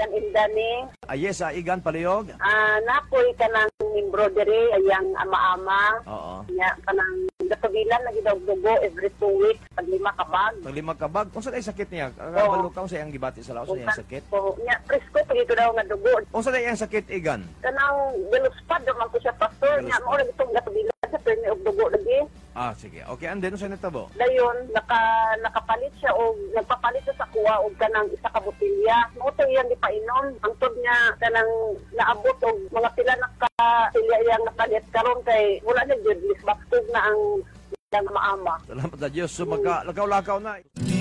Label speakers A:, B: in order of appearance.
A: Igan Indani.
B: Yes, Igan Palihog.
A: Napoy ka ng embroidery, ayang ama-ama.
B: Oo.
A: Nya, kanang gatubilan, nagidog-dugo every 2 weeks, pag 5 kabag.
B: Pag 5 kabag, kung saan ay sakit niya? Kabalo ka, kung saan ang gibati sa laos, saan ang sakit?
A: So, nya, presko, pag ito daw nga dugo.
B: Kung saan ay ang sakit, Igan?
A: Kanang galuspad, naman ko siya, pastor. Nya, mo lang itong gatubilan, sa permi og dugo lagi.
B: Sige. Okay, and then, saan nitabo?
A: Dayon, nakapalit siya o nagpapalit siya sa kuha o kanang isa ka botilya. Mo to iyang ipainom. Ang tod niya kanang naabot og mga pila nakatilya iyang napalit karon kay wala na jud lisbaktog na ang maama.
B: Salamat sa Diyos. So, lakaw-lakaw na.